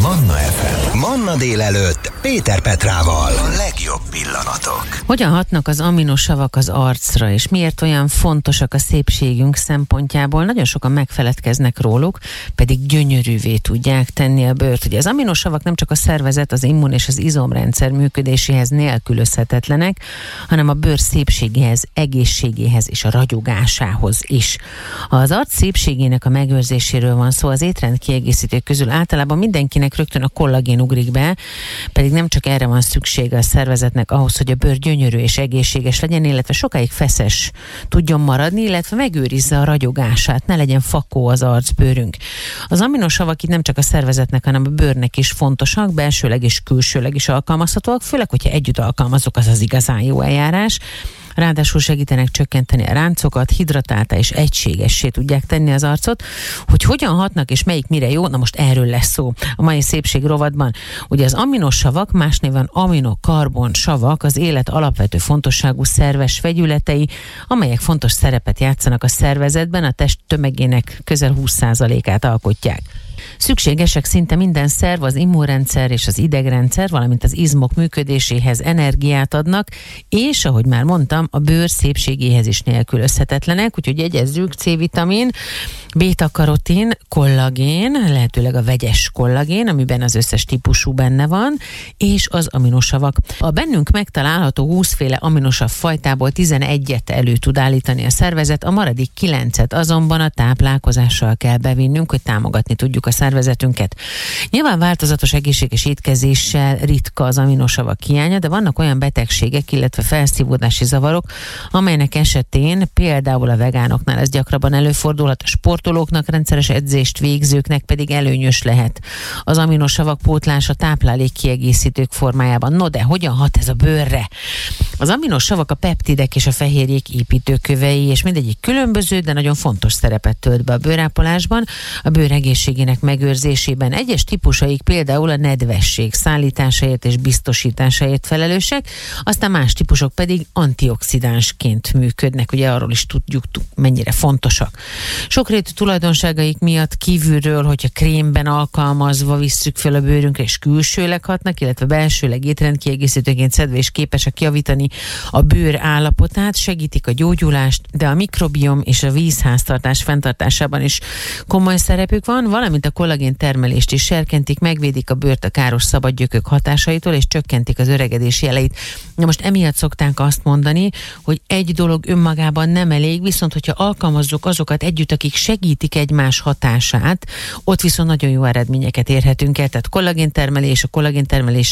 Manna FM. Manna délelőtt Péter Petrával. A legjobb pillanatok. Hogyan hatnak az aminosavak az arcra, és miért olyan fontosak a szépségünk szempontjából? Nagyon sokan megfeledkeznek róluk, pedig gyönyörűvé tudják tenni a bőrt. Ugye az aminosavak nem csak a szervezet, az immun és az izomrendszer működéséhez nélkülözhetetlenek, hanem a bőr szépségéhez, egészségéhez és a ragyogásához is. Ha az arc szépségének a megőrzéséről van szó, az étrendkiegészítők közül általában mindenkinek rögtön a kollagén ugrik be, pedig nem csak erre van szüksége a szervezetnek ahhoz, hogy a bőr gyönyörű és egészséges legyen, illetve sokáig feszes tudjon maradni, illetve megőrizze a ragyogását, ne legyen fakó az arcbőrünk. Az aminosavak itt nem csak a szervezetnek, hanem a bőrnek is fontosak, belsőleg és külsőleg is alkalmazhatóak, főleg, hogyha együtt alkalmazok, az igazán jó eljárás. Ráadásul segítenek csökkenteni a ráncokat, hidratáltá és egységessé tudják tenni az arcot. Hogy hogyan hatnak és melyik mire jó, na most erről lesz szó a mai szépség rovatban. Ugye az aminosavak, más néven aminokarbon savak az élet alapvető fontosságú szerves vegyületei, amelyek fontos szerepet játszanak a szervezetben, a test tömegének közel 20%-át alkotják. Szükségesek szinte minden szerv, az immunrendszer és az idegrendszer, valamint az izmok működéséhez energiát adnak, és ahogy már mondtam, a bőr szépségéhez is nélkülözhetetlenek, úgyhogy jegyezzük: C-vitamin, béta-karotin, kollagén, lehetőleg a vegyes kollagén, amiben az összes típusú benne van, és az aminosavak. A bennünk megtalálható 20 féle aminosav fajtából 11-et elő tud állítani a szervezet, a maradék 9-et azonban a táplálkozással kell bevinnünk, hogy támogatni tudjuk a szervezetünket. Nyilván változatos egészséges étkezéssel ritka az aminosavak hiánya, de vannak olyan betegségek, illetve felszívódási zavarok, amelynek esetén például a vegánoknál ez gyakrabban előfordulhat, a sportolóknak, rendszeres edzést végzőknek pedig előnyös lehet az aminosavak pótlása táplálékkiegészítők formájában. No, de hogyan hat ez a bőrre? Az aminosavak a peptidek és a fehérjék építőkövei, és mindegyik különböző, de nagyon fontos szerepet tölt be a bőrápolásban, a bőr egészségének megőrzésében. Egyes típusaik például a nedvesség szállításáért és biztosításáért felelősek, aztán más típusok pedig antioxidánsként működnek. Ugye arról is tudjuk, mennyire fontosak. Sokrétű tulajdonságaik miatt kívülről, hogyha krémben alkalmazva visszük fel a bőrünkre, és külsőleg hatnak, illetve belsőleg étrendkiegészítőként szedve és képesek javítani a bőr állapotát, segítik a gyógyulást, de a mikrobiom és a vízháztartás fenntartásában is komoly szerepük van, valamint a kollagén termelést is serkentik, megvédik a bőrt a káros szabadgyökök hatásaitól, és csökkentik az öregedés jeleit. Na most emiatt szokták azt mondani, hogy egy dolog önmagában nem elég, viszont hogyha alkalmazzuk azokat együtt, akik segítik egymás hatását, ott viszont nagyon jó eredményeket érhetünk el. Tehát kollagéntermelés, a kollagéntermelés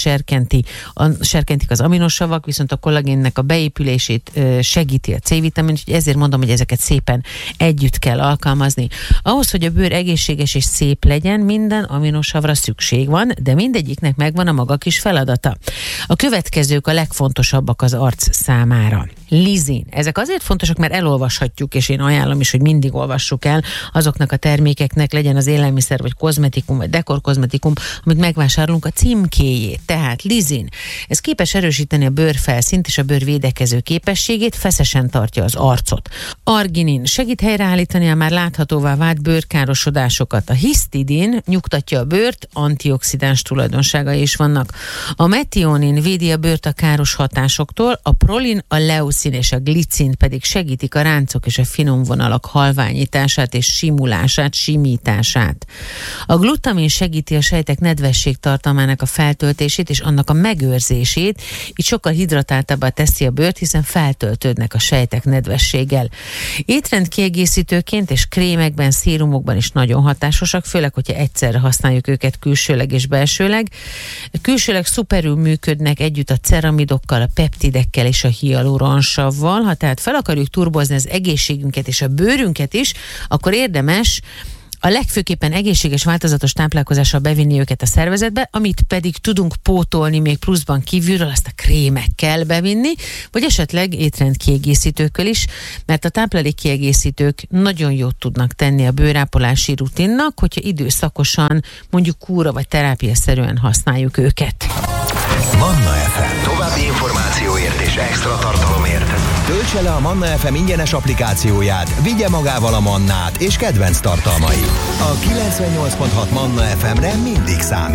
serkentik az aminosavak, viszont a kollagénnek a beépülését segíti a C-vitamin, úgyhogy ezért mondom, hogy ezeket szépen együtt kell alkalmazni. Ahhoz, hogy a bőr egészséges és szép legyen, minden aminosavra szükség van, de mindegyiknek megvan a maga kis feladata. A következők a legfontosabbak az arc számára. Lizin. Ezek azért fontosak, mert elolvashatjuk, és én ajánlom is, hogy mindig olvassuk el azoknak a termékeknek, legyen az élelmiszer, vagy kozmetikum, vagy dekorkozmetikum, amit megvásárolunk, a címkéjét. Tehát lizin. Ez képes erősíteni a bőrfelszínt és a bőr védekező képességét, feszesen tartja az arcot. Arginin segít helyreállítani a már láthatóvá vált bőrkárosodásokat. A hisztidin nyugtatja a bőrt, antioxidáns tulajdonságai is vannak. A metionin védi a bőrt a káros hatásoktól, a prolin, a leucin és a glicin pedig segítik a ráncok és a finom vonalak halványítását és simulását, simítását. A glutamin segíti a sejtek nedvesség tartalmának a feltöltését és annak a megőrzését, így sokkal hidratáltabbá teszi a bőrt, hiszen feltöltődnek a sejtek nedvességgel. Étrendkiegészítőként és krémekben, szérumokban is nagyon hatásosak, főleg, hogyha egyszerre használjuk őket külsőleg és belsőleg. Külsőleg szuperül működnek együtt a ceramidokkal, a peptidekkel és a hialuronsavval. Ha tehát fel akarjuk turbozni az egészségünket és a bőrünket is, akkor érdemes a legfőképpen egészséges, változatos táplálkozással bevinni őket a szervezetbe, amit pedig tudunk pótolni még pluszban kívülről, azt a krémekkel bevinni, vagy esetleg étrendkiegészítőkkel is, mert a táplálékkiegészítők nagyon jót tudnak tenni a bőrápolási rutinnak, hogyha időszakosan, mondjuk kúra vagy terápiaszerűen használjuk őket. Manna FM. További információért és extra tartalomért töltse le a Manna FM ingyenes applikációját, vigye magával a Mannát és kedvenc tartalmait. A 98.6 Manna FM-re mindig számít.